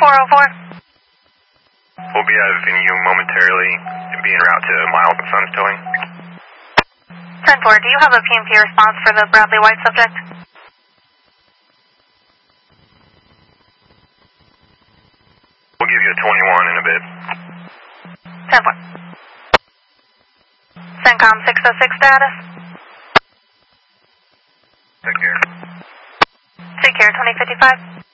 404. We'll be out of venue momentarily and be en route to Miles and Sons Towing. 10-4, do you have a PMP response for the Bradley White subject? We'll give you a 21 in a bit. 10-4. CENTCOM 606 status? Take care. Take care, 2055.